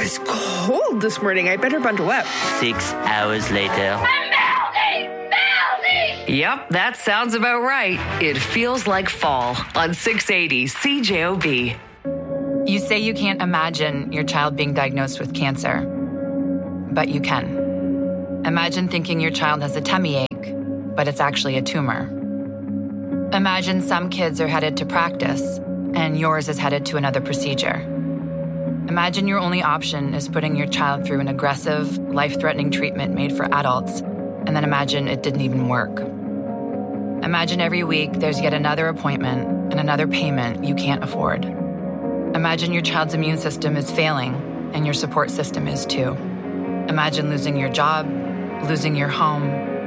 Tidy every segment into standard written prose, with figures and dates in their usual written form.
It's cold this morning. I better bundle up. 6 hours later. Yep, that sounds about right. It feels like fall on 680 CJOB. You say you can't imagine your child being diagnosed with cancer, but you can. Imagine thinking your child has a tummy ache, but it's actually a tumor. Imagine some kids are headed to practice, and yours is headed to another procedure. Imagine your only option is putting your child through an aggressive, life-threatening treatment made for adults, and then imagine it didn't even work. Imagine every week there's yet another appointment and another payment you can't afford. Imagine your child's immune system is failing and your support system is too. Imagine losing your job, losing your home,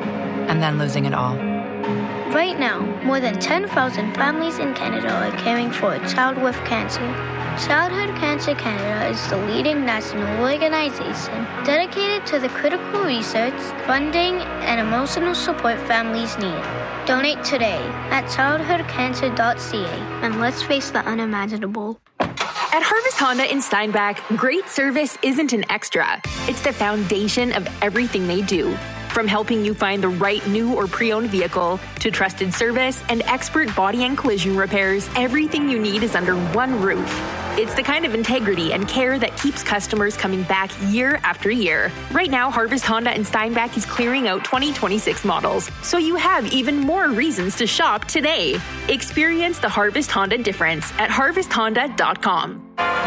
and then losing it all. Right now, more than 10,000 families in Canada are caring for a child with cancer. Childhood Cancer Canada is the leading national organization dedicated to the critical research, funding, and emotional support families need. Donate today at childhoodcancer.ca and let's face the unimaginable. At Harvest Honda in Steinbach, great service isn't an extra. It's the foundation of everything they do. From helping you find the right new or pre-owned vehicle to trusted service and expert body and collision repairs, everything you need is under one roof. It's the kind of integrity and care that keeps customers coming back year after year. Right now, Harvest Honda in Steinbach is clearing out 2026 models, so you have even more reasons to shop today. Experience the Harvest Honda difference at harvesthonda.com.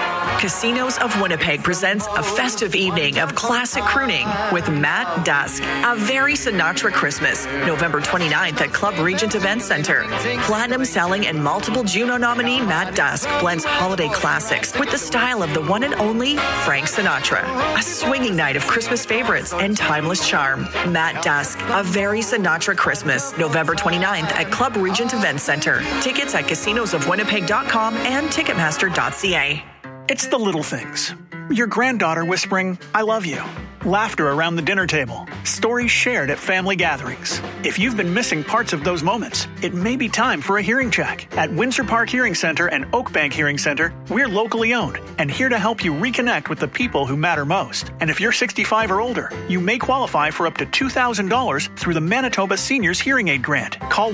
Casinos of Winnipeg presents a festive evening of classic crooning with Matt Dusk. A very Sinatra Christmas, November 29th at Club Regent Event Center. Platinum selling and multiple Juno nominee Matt Dusk blends holiday classics with the style of the one and only Frank Sinatra. A swinging night of Christmas favorites and timeless charm. Matt Dusk, a very Sinatra Christmas, November 29th at Club Regent Event Center. Tickets at casinosofwinnipeg.com and ticketmaster.ca. It's the little things. Your granddaughter whispering, "I love you." Laughter around the dinner table. Stories shared at family gatherings. If you've been missing parts of those moments, it may be time for a hearing check. At Windsor Park Hearing Center and Oakbank Hearing Center, we're locally owned and here to help you reconnect with the people who matter most. And if you're 65 or older, you may qualify for up to $2,000 through the Manitoba Seniors Hearing Aid Grant. Call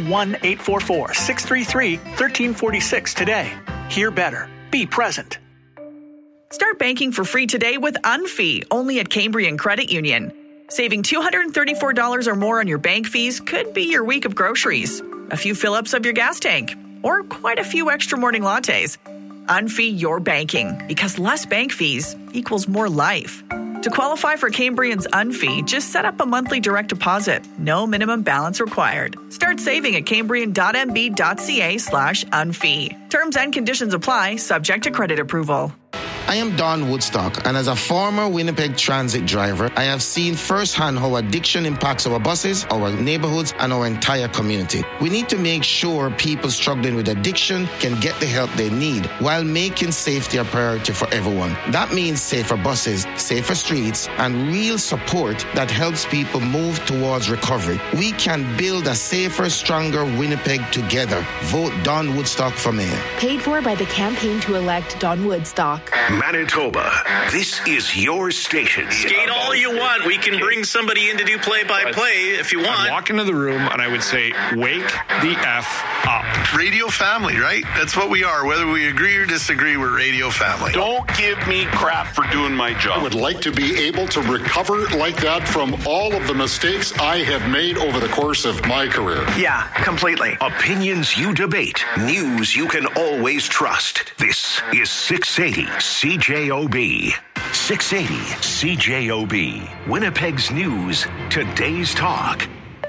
1-844-633-1346 today. Hear better. Be present. Start banking for free today with Unfee, only at Cambrian Credit Union. Saving $234 or more on your bank fees could be your week of groceries, a few fill-ups of your gas tank, or quite a few extra morning lattes. Unfee your banking, because less bank fees equals more life. To qualify for Cambrian's Unfee, just set up a monthly direct deposit. No minimum balance required. Start saving at cambrian.mb.ca/unfee. Terms and conditions apply, subject to credit approval. I am Don Woodstock, and as a former Winnipeg transit driver, I have seen firsthand how addiction impacts our buses, our neighborhoods, and our entire community. We need to make sure people struggling with addiction can get the help they need while making safety a priority for everyone. That means safer buses, safer streets, and real support that helps people move towards recovery. We can build a safer, stronger Winnipeg together. Vote Don Woodstock for mayor. Paid for by the campaign to elect Don Woodstock. Manitoba, this is your station. Skate all you want. We can bring somebody in to do play-by-play if you want. I'd walk into the room and I would say, wake the F up. Radio family, right? That's what we are. Whether we agree or disagree, we're radio family. Don't give me crap for doing my job. I would like to be able to recover like that from all of the mistakes I have made over the course of my career. Yeah, completely. Opinions you debate. News you can always trust. This is 680 CJOB. 680 CJOB. Winnipeg's News. Today's Talk.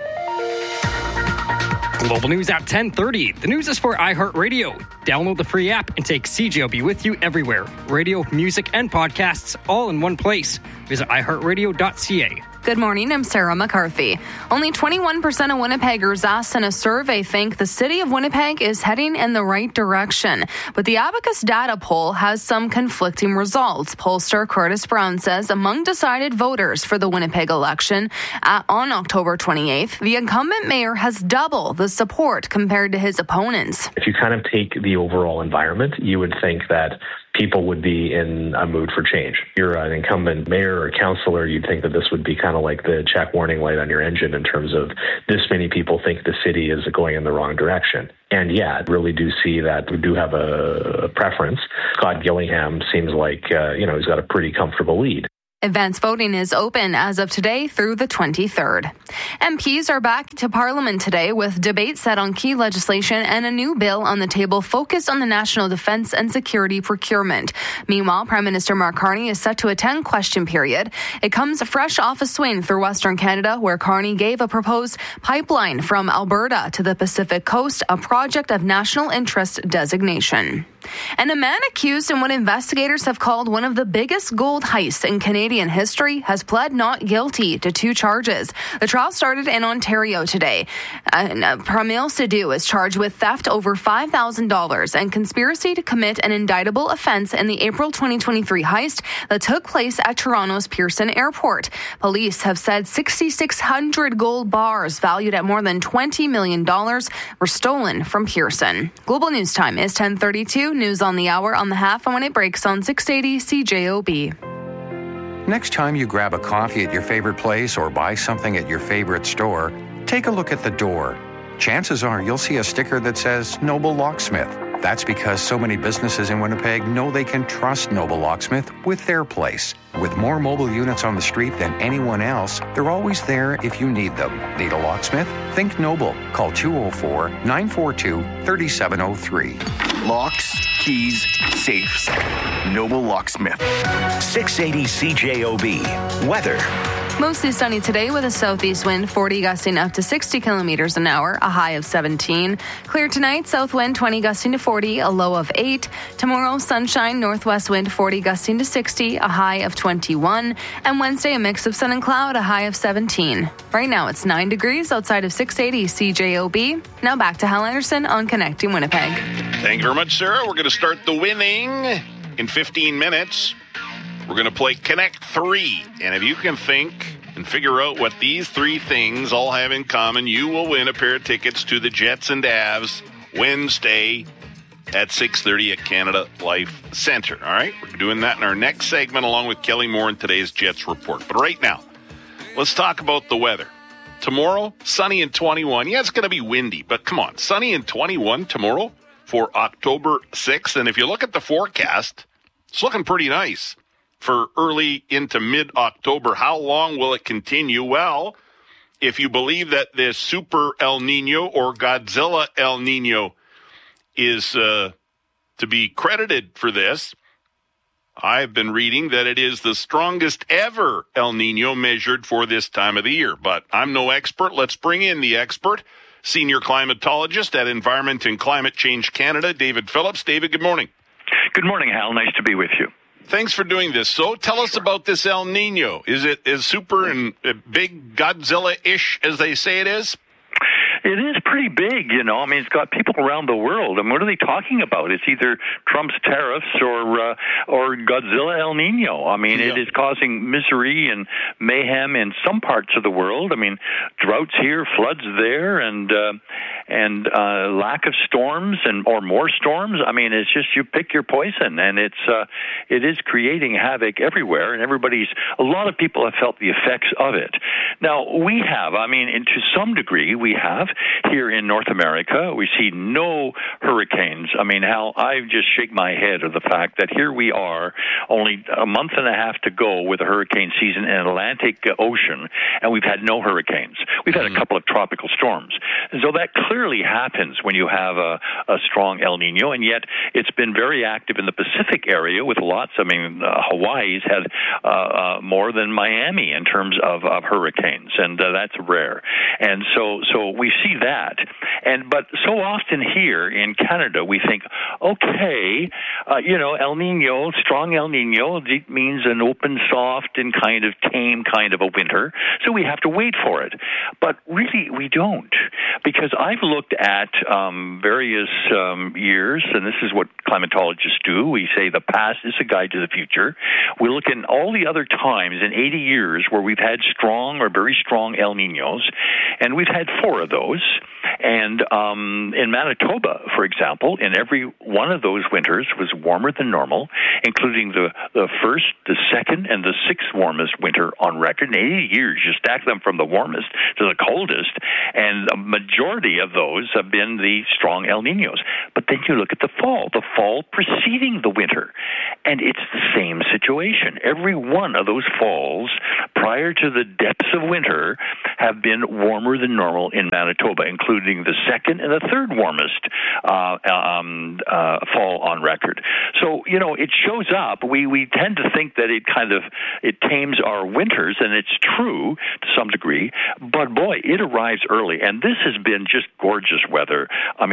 Global news at 10:30. The news is for iHeartRadio. Download the free app and take CJOB with you everywhere. Radio, music, and podcasts all in one place. Visit iHeartRadio.ca. Good morning, I'm Sarah McCarthy. Only 21% of Winnipeggers asked in a survey think the city of Winnipeg is heading in the right direction. But the Abacus data poll has some conflicting results. Pollster Curtis Brown says among decided voters for the Winnipeg election on October 28th, the incumbent mayor has double the support compared to his opponents. If you kind of take the overall environment, you would think that people would be in a mood for change. You're an incumbent mayor or councillor, you'd think that this would be kind of like the check warning light on your engine in terms of this many people think the city is going in the wrong direction. And yeah, I really do see that we do have a preference. Scott Gillingham seems like, he's got a pretty comfortable lead. Advance voting is open as of today through the 23rd. MPs are back to Parliament today with debate set on key legislation and a new bill on the table focused on the national defence and security procurement. Meanwhile, Prime Minister Mark Carney is set to attend question period. It comes fresh off a swing through Western Canada, where Carney gave a proposed pipeline from Alberta to the Pacific Coast a project of national interest designation. And a man accused in what investigators have called one of the biggest gold heists in Canadian history has pled not guilty to 2 charges. The trial started in Ontario today. Pramil Sidhu is charged with theft over $5,000 and conspiracy to commit an indictable offence in the April 2023 heist that took place at Toronto's Pearson Airport. Police have said 6,600 gold bars valued at more than $20 million were stolen from Pearson. Global News Time is 10:32. News on the hour, on the half, and when it breaks on 680 CJOB. Next time you grab a coffee at your favorite place or buy something at your favorite store, take a look at the door. Chances are you'll see a sticker that says Noble Locksmith. That's because so many businesses in Winnipeg know they can trust Noble Locksmith with their place. With more mobile units on the street than anyone else, they're always there if you need them. Need a locksmith? Think Noble. Call 204-942-3703. Locks, keys, safes. Noble Locksmith. 680 CJOB. Weather. Mostly sunny today with a southeast wind, 40 gusting up to 60 kilometers an hour, a high of 17. Clear tonight, south wind 20 gusting to 40, a low of 8. Tomorrow, sunshine, northwest wind 40 gusting to 60, a high of 21. And Wednesday, a mix of sun and cloud, a high of 17. Right now, it's 9 degrees outside of 680 CJOB. Now back to Hal Anderson on Connecting Winnipeg. Thank you very much, Sarah. We're going to start the winning in 15 minutes. We're going to play Connect 3. And if you can think and figure out what these 3 things all have in common, you will win a pair of tickets to the Jets and Avs Wednesday at 6:30 at Canada Life Centre. All right? We're doing that in our next segment along with Kelly Moore in today's Jets Report. But right now, let's talk about the weather. Tomorrow, sunny and 21. Yeah, it's going to be windy, but come on. Sunny and 21 tomorrow for October 6th. And if you look at the forecast, it's looking pretty nice for early into mid-October. How long will it continue? Well, if you believe that this Super El Nino or Godzilla El Nino is to be credited for this, I've been reading that it is the strongest ever El Nino measured for this time of the year. But I'm no expert. Let's bring in the expert, senior climatologist at Environment and Climate Change Canada, David Phillips. David, good morning. Good morning, Hal. Nice to be with you. Thanks for doing this. So tell us about this El Nino. Is it as super and big Godzilla-ish as they say it is? It is pretty big, you know. I mean, it's got people around the world. And what are they talking about? It's either Trump's tariffs or Godzilla El Nino. I mean, It is causing misery and mayhem in some parts of the world. I mean, droughts here, floods there, and lack of storms or more storms. I mean, it's just you pick your poison, and it is creating havoc everywhere, and a lot of people have felt the effects of it. Now, we have, to some degree, we have here in North America, we see no hurricanes. I mean, Hal, I just shake my head at the fact that here we are, only a month and a half to go with the hurricane season in the Atlantic Ocean, and we've had no hurricanes. We've had a couple of tropical storms. And so that clearly happens when you have a strong El Nino, and yet it's been very active in the Pacific area with lots. Hawaii's had more than Miami in terms of hurricanes, and that's rare. And so we see that. But so often here in Canada, we think, okay, El Nino, strong El Nino, it means an open, soft, and kind of tame kind of a winter. So we have to wait for it. But really, we don't. Because I've looked at various years, and this is what climatologists do. We say the past is a guide to the future. We look at all the other times in 80 years where we've had strong or very strong El Ninos, and we've had 4 of those. And in Manitoba, for example, in every one of those winters was warmer than normal, including the first, the second, and the sixth warmest winter on record in 80 years. You stack them from the warmest to the coldest, and the majority of those have been the strong El Niños. But then you look at the fall preceding the winter, and it's the same situation. Every one of those falls prior to the depths of winter have been warmer than normal in Manitoba, including the second and the third warmest fall on record. So, it shows up. We tend to think that it tames our winters, and it's true to some degree, but boy, it arrives early, and this has been just gorgeous weather.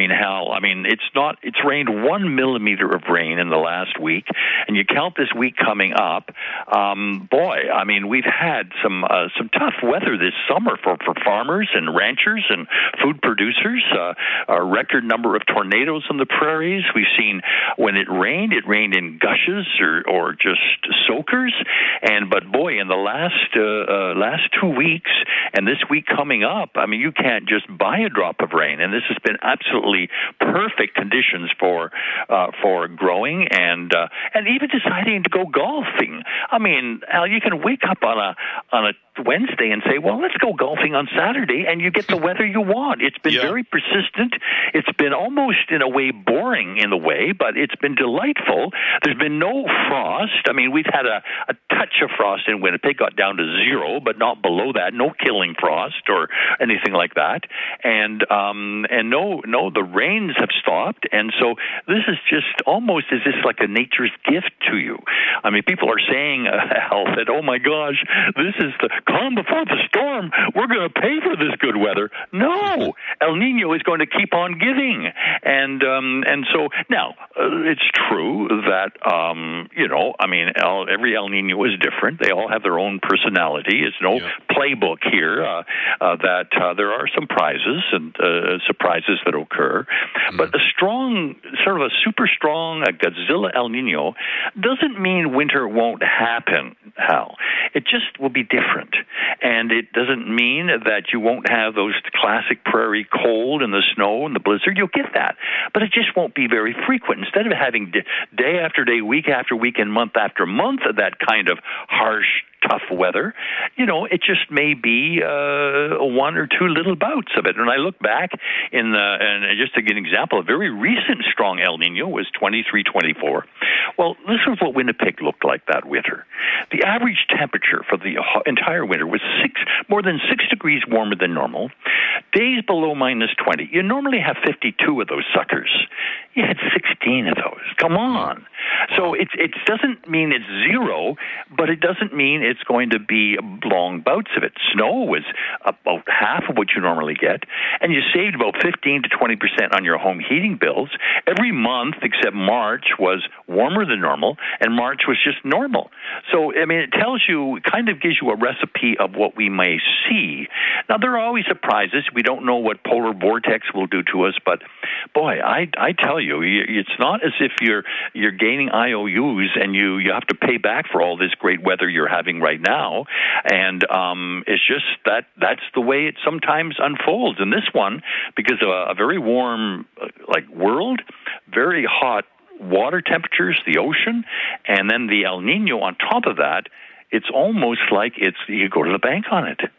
It's rained 1 millimeter of rain in the last week, and you count this week coming up, we've had some tough weather this summer for farmers and ranchers and food producers. A record number of tornadoes on the prairies. We've seen when it rained in gushes or just soakers. But boy, in the last 2 weeks and this week coming up, you can't just buy a drop of rain. And this has been absolutely perfect conditions for growing and even deciding to go golfing. Al, you can wake up on a Wednesday and say, well, let's go golfing on Saturday, and you get the weather you want. It's been very persistent. It's been almost, in a way, boring in the way, but it's been delightful. There's been no frost. We've had a touch of frost in Winnipeg, got down to 0, but not below that. No killing frost or anything like that. And no, the rains have stopped, and so this is just almost as if like a nature's gift to you. People are saying, Al, that, oh my gosh, this is the calm before the storm. We're going to pay for this good weather. No, El Niño is going to keep on giving, and so now it's true that every El Niño is different. They all have their own personality. It's no playbook here. That there are some prizes and surprises that occur, but a strong, sort of a super strong, a Godzilla El Niño doesn't mean winter won't happen, Hal. It just will be different. And it doesn't mean that you won't have those classic prairie cold and the snow and the blizzard. You'll get that. But it just won't be very frequent. Instead of having day after day, week after week, and month after month of that kind of harsh, tough weather, it just may be one or two little bouts of it. And I look back and just to give an example, a very recent strong El Niño was 23-24. Well, this is what Winnipeg looked like that winter. The average temperature for the entire winter was more than 6 degrees warmer than normal. Days below -20. You normally have 52 of those suckers. You had 16 of those. Come on. So it doesn't mean it's 0, but it doesn't mean it's going to be long bouts of it. Snow was about half of what you normally get, and you saved about 15 to 20% on your home heating bills. Every month except March was warmer than normal, and March was just normal. So, it tells you, kind of gives you a recipe of what we may see. Now, there are always surprises. We don't know what polar vortex will do to us, but boy, I tell you, it's not as if you're gaining IOUs and you have to pay back for all this great weather you're having right now. And it's just that's the way it sometimes unfolds. And this one, because of a very warm world, very hot water temperatures, the ocean, and then the El Niño on top of that, it's almost like you go to the bank on it.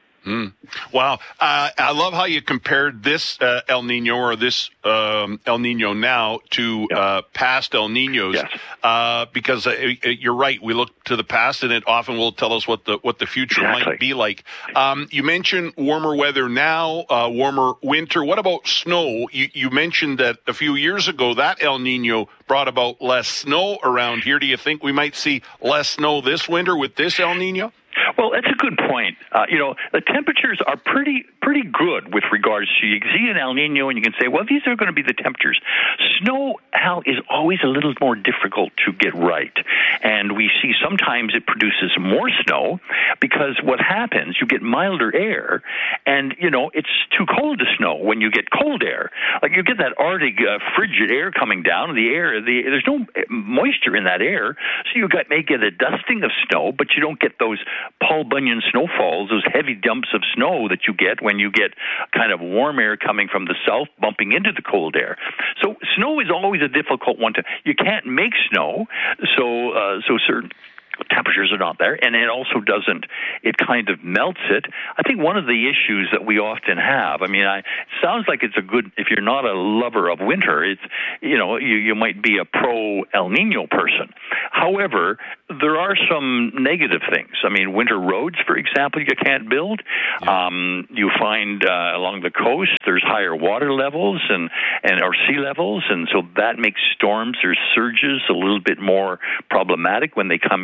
Wow. I love how you compared this El Niño or this El Niño now to past El Niños. Yes. Because you're right. We look to the past, and it often will tell us what the future might be like. You mentioned warmer weather now, warmer winter. What about snow? You mentioned that a few years ago that El Niño brought about less snow around here. Do you think we might see less snow this winter with this El Niño? Well, that's a good point. The temperatures are pretty good with regards to, you can see an El Niño and you can say, well, these are going to be the temperatures. Snow, Al, is always a little more difficult to get right. And we see sometimes it produces more snow because what happens, you get milder air, and, it's too cold to snow when you get cold air. Like you get that Arctic frigid air coming down, there's no moisture in that air, so you may get a dusting of snow, but you don't get those Paul Bunyan snowfalls, those heavy dumps of snow that you get when you get kind of warm air coming from the south bumping into the cold air. So snow is always a difficult one you can't make snow, so certain temperatures are not there, and it kind of melts it. I think one of the issues that we often have, it sounds like it's if you're not a lover of winter, it's, you might be a pro El Nino person. However, there are some negative things. Winter roads, for example, you can't build. Yeah. You find along the coast there's higher water levels or sea levels, and so that makes storms or surges a little bit more problematic when they come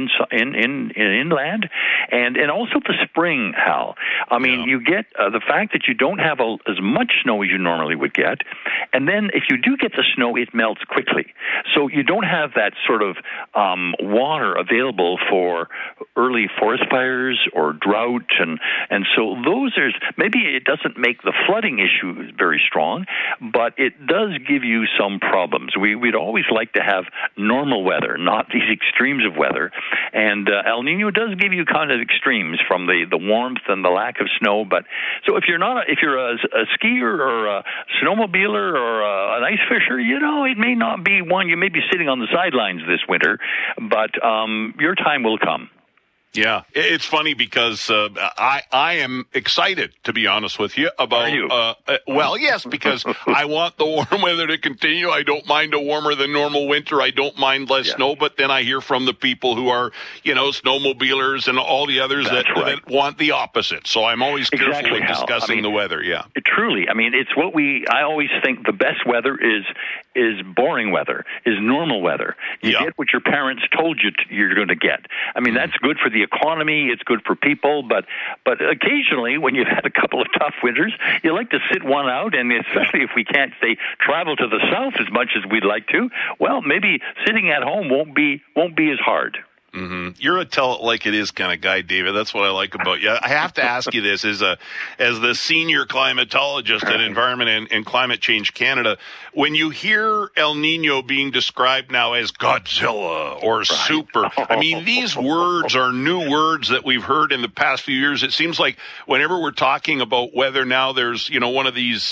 inland, and also the spring, Hal. You get the fact that you don't have as much snow as you normally would get, and then if you do get the snow, it melts quickly. So you don't have that sort of water available for early forest fires or drought, and so those are, maybe it doesn't make the flooding issue very strong, but it does give you some problems. We'd always like to have normal weather, not these extremes of weather. And El Nino does give you kind of extremes from the warmth and the lack of snow. But so if you're a skier or a snowmobiler or an ice fisher, it may not be one. You may be sitting on the sidelines this winter, but your time will come. Yeah, it's funny because I am excited, to be honest with you, about. Are you? Well, yes, because I want the warm weather to continue. I don't mind a warmer than normal winter. I don't mind less snow, but then I hear from the people who are, snowmobilers and all the others that want the opposite. So I'm always careful in discussing the weather. Yeah, truly. It's what I always think the best weather is boring weather, is normal weather. You get what your parents told you you're going to get. That's good for the economy, it's good for people, but occasionally when you've had a couple of tough winters, you like to sit one out, and especially if we can't travel to the south as much as we'd like to, well, maybe sitting at home won't be as hard. Mm-hmm. You're a tell it like it is kind of guy, David. That's what I like about you. I have to ask you this as the senior climatologist at Environment and Climate Change Canada. When you hear El Nino being described now as Godzilla or super, these words are new words that we've heard in the past few years. It seems like whenever we're talking about weather now, there's, one of these,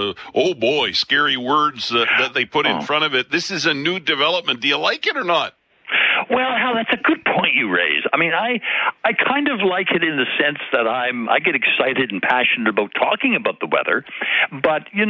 scary words that they put in front of it. This is a new development. Do you like it or not? Well, Hal, that's a good point you raise. I kind of like it in the sense that I get excited and passionate about talking about the weather, but you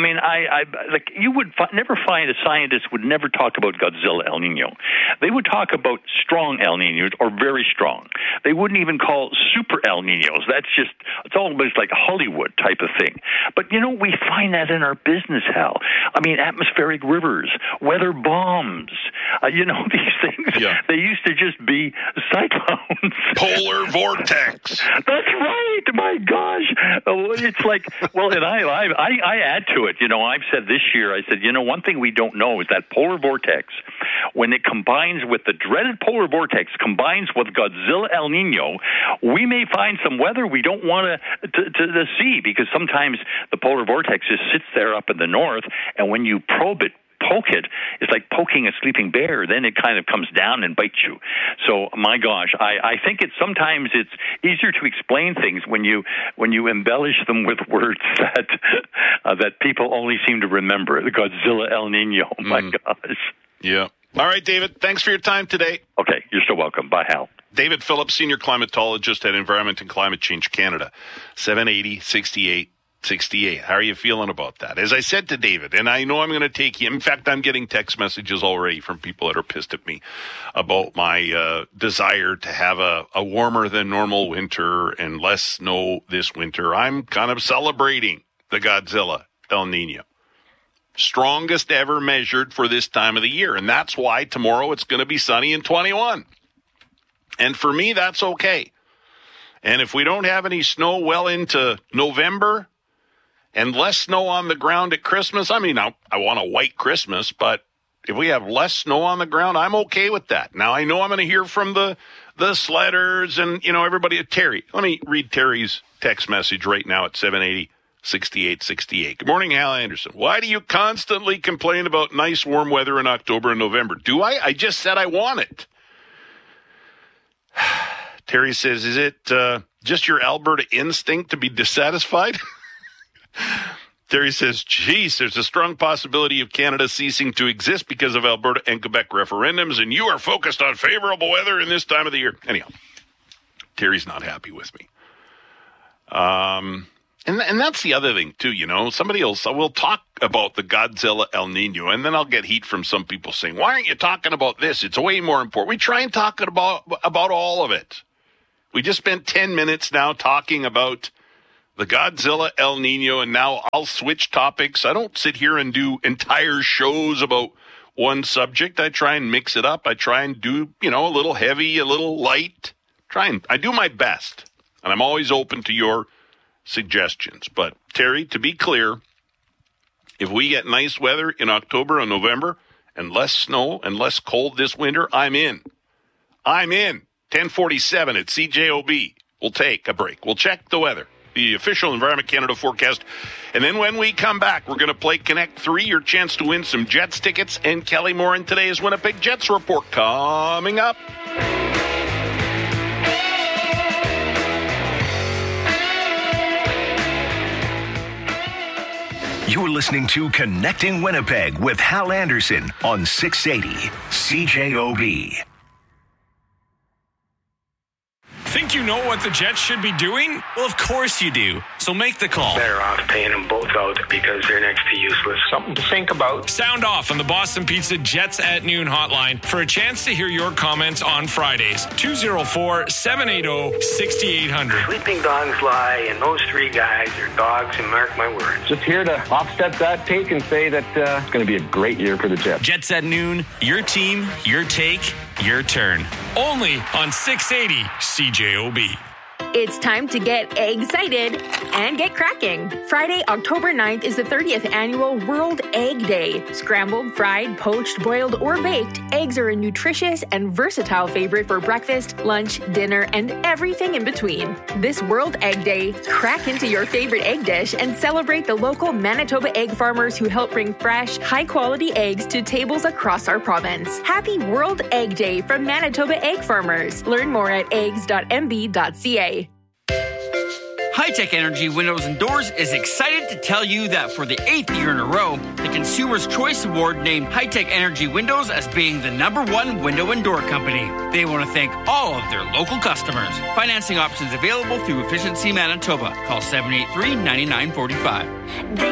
would never find a scientist would never talk about Godzilla El Nino. They would talk about strong El Ninos or very strong. They wouldn't even call super El Ninos. It's almost like a Hollywood type of thing. But we find that in our business, Hal. Atmospheric rivers, weather bombs, these things. Yeah. They used to just be cyclones. Polar vortex. That's right. My gosh. It's like, and I add to it. I've said this year, one thing we don't know is that polar vortex, when it combines with the dreaded polar vortex, combines with Godzilla El Nino, we may find some weather we don't want to see, because sometimes the polar vortex just sits there up in the north, and when you poke it, it's like poking a sleeping bear. Then it kind of comes down and bites you. So, my gosh, I think sometimes it's easier to explain things when you embellish them with words that people only seem to remember. The Godzilla El Nino. My gosh. Yeah. All right, David. Thanks for your time today. Okay. You're so welcome. Bye, Hal. David Phillips, Senior Climatologist at Environment and Climate Change Canada. 780-68. 68. How are you feeling about that? As I said to David, and I know I'm going to take you. In fact, I'm getting text messages already from people that are pissed at me about my desire to have a warmer than normal winter and less snow this winter. I'm kind of celebrating the Godzilla El Nino. Strongest ever measured for this time of the year. And that's why tomorrow it's going to be sunny and 21. And for me, that's okay. And if we don't have any snow well into November, and less snow on the ground at Christmas, I want a white Christmas, but if we have less snow on the ground, I'm okay with that. Now, I know I'm going to hear from the sledders and, everybody. Terry, let me read Terry's text message right now at 780-6868. Good morning, Hal Anderson. Why do you constantly complain about nice warm weather in October and November? Do I? I just said I want it. Terry says, is it just your Alberta instinct to be dissatisfied? Terry says, geez, there's a strong possibility of Canada ceasing to exist because of Alberta and Quebec referendums, and you are focused on favorable weather in this time of the year. Anyhow, Terry's not happy with me. And that's the other thing, too, you know. Somebody else, we'll talk about the Godzilla El Nino, and then I'll get heat from some people saying, why aren't you talking about this? It's way more important. We try and talk about all of it. We just spent 10 minutes now talking about the Godzilla El Nino, and now I'll switch topics. I don't sit here and do entire shows about one subject. I try and mix it up. I try and do, you know, a little heavy, a little light. I do my best, and I'm always open to your suggestions. But, Terry, to be clear, if we get nice weather in October and November and less snow and less cold this winter, I'm in. 10:47 at CJOB. We'll take a break. We'll check the weather, the official Environment Canada forecast. And then when we come back, we're going to play Connect 3, your chance to win some Jets tickets, and Kelly Moore in today's Winnipeg Jets Report coming up. You're listening to Connecting Winnipeg with Hal Anderson on 680 CJOB. Think you know what the Jets should be doing? Well, of course you do. So make the call. Better off paying them both out because they're next to useless. Something to think about. Sound off on the Boston Pizza Jets at Noon hotline for a chance to hear your comments on Fridays. 204-780-6800. Sleeping dogs lie, and those three guys are dogs, and mark my words. Just here to offset that take and say that it's going to be a great year for the Jets. Jets at Noon, your team, your take, your turn. Only on 680 CJOB. It's time to get excited and get cracking. Friday, October 9th is the 30th annual World Egg Day. Scrambled, fried, poached, boiled, or baked, eggs are a nutritious and versatile favorite for breakfast, lunch, dinner, and everything in between. This World Egg Day, crack into your favorite egg dish and celebrate the local Manitoba egg farmers who help bring fresh, high-quality eggs to tables across our province. Happy World Egg Day from Manitoba Egg Farmers. Learn more at eggs.mb.ca. High-Tech Energy Windows and Doors is excited to tell you that for the 8th year in a row, the Consumer's Choice Award named High-Tech Energy Windows as being the #1 window and door company. They want to thank all of their local customers. Financing options available through Efficiency Manitoba. Call 783-9945.